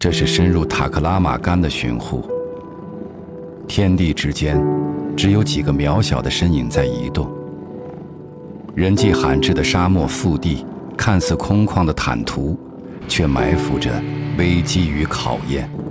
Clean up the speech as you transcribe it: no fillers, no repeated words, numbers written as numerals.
这是深入塔克拉玛干的巡护。天地之间，只有几个渺小的身影在移动。人迹罕至的沙漠腹地，看似空旷的坦途，却埋伏着危机与考验。